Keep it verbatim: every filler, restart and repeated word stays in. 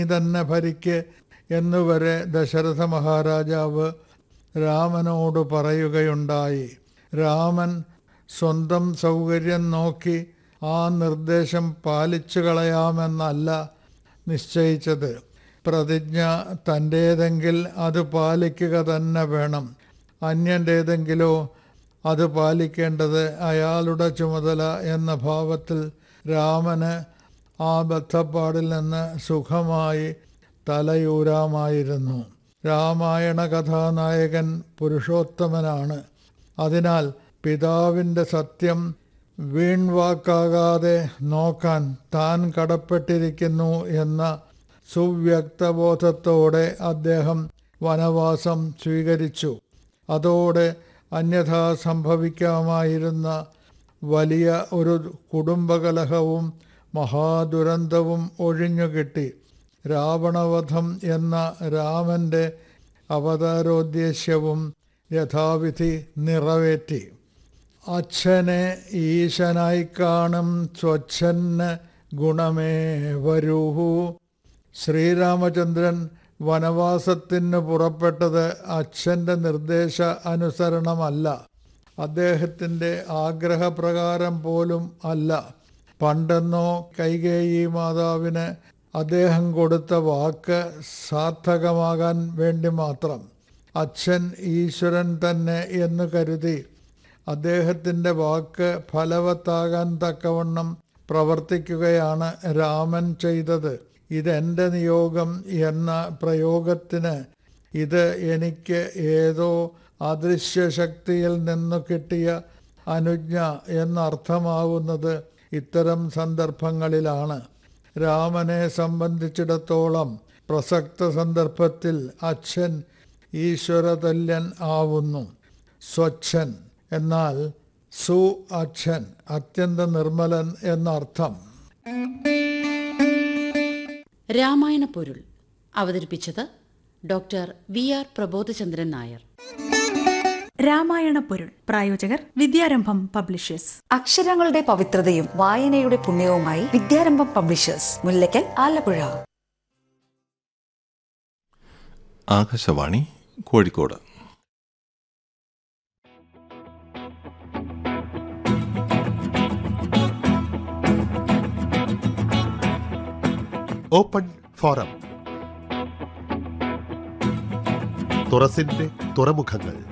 തന്നെ ഭരിക്ക് എന്നുവരെ ദശരഥ മഹാരാജാവ് രാമനോട് പറയുകയുണ്ടായി. രാമൻ സ്വന്തം സൗകര്യം നോക്കി ആ നിർദ്ദേശം പാലിച്ചു കളയാമെന്നല്ല നിശ്ചയിച്ചത്. പ്രതിജ്ഞ തൻ്റേതെങ്കിൽ അത് പാലിക്കുക തന്നെ വേണം. അന്യൻ്റേതെങ്കിലോ അത് പാലിക്കേണ്ടത് അയാളുടെ ചുമതല എന്ന ഭാവത്തിൽ രാമന് ആ ബദ്ധപ്പാടിൽ നിന്ന് സുഖമായി തലയൂരാമായിരുന്നു. രാമായണ കഥാനായകൻ പുരുഷോത്തമനാണ്. അതിനാൽ പിതാവിൻ്റെ സത്യം വീൺവാക്കാകാതെ നോക്കാൻ താൻ കടപ്പെട്ടിരിക്കുന്നു എന്ന സുവ്യക്തബോധത്തോടെ അദ്ദേഹം വനവാസം സ്വീകരിച്ചു. അതോടെ അന്യഥാ സംഭവിക്കാമായിരുന്ന വലിയ ഒരു കുടുംബകലഹവും മഹാദുരന്തവും ഒഴിഞ്ഞുകിട്ടി. രാവണവധം എന്ന രാമൻ്റെ അവതാരോദ്ദേശ്യവും യഥാവിധി നിറവേറ്റി. അച്ഛനെ ഈശനായി കാണും സ്വച്ഛന് ഗുണമേ വരൂഹു. ശ്രീരാമചന്ദ്രൻ വനവാസത്തിന് പുറപ്പെട്ടത് അച്ഛൻ്റെ നിർദ്ദേശ അനുസരണമല്ല, അദ്ദേഹത്തിൻ്റെ ആഗ്രഹപ്രകാരം പോലും അല്ല. പണ്ടെന്നോ കൈകേയി മാതാവിന് അദ്ദേഹം കൊടുത്ത വാക്ക് സാർത്ഥകമാകാൻ വേണ്ടി മാത്രം. അച്ഛൻ ഈശ്വരൻ തന്നെ എന്ന് കരുതി അദ്ദേഹത്തിൻ്റെ വാക്ക് ഫലവത്താകാൻ തക്കവണ്ണം പ്രവർത്തിക്കുകയാണ് രാമൻ ചെയ്തത്. ഇതെൻ്റെ നിയോഗം എന്ന പ്രയോഗത്തിന് ഇത് എനിക്ക് ഏതോ അദൃശ്യശക്തിയിൽ നിന്നു കിട്ടിയ അനുജ്ഞ എന്നർത്ഥമാവുന്നത് ഇത്തരം സന്ദർഭങ്ങളിലാണ്. രാമനെ സംബന്ധിച്ചിടത്തോളം പ്രസക്ത സന്ദർഭത്തിൽ അച്ഛൻ ഈശ്വരതല്യൻ ആവുന്നു. സ്വച്ഛൻ എന്നാൽ സു അച്ഛൻ, അത്യന്ത നിർമ്മലൻ എന്നർത്ഥം. രാമായണ പൊരുൾ അവതരിപ്പിച്ചത് doctor V R Prabodhachandran Nair. Ramayana പൊരുൾ പ്രായോജകർ വിദ്യാരംഭം പബ്ലിഷേഴ്സ്. അക്ഷരങ്ങളുടെ പവിത്രതയും വായനയുടെ പുണ്യവുമായി വിദ്യാരംഭം publishers, Mullackal, Alappuzha. Akashvani Kozhikode. Open forum. തുറസിന്റെ തുറമുഖങ്ങൾ.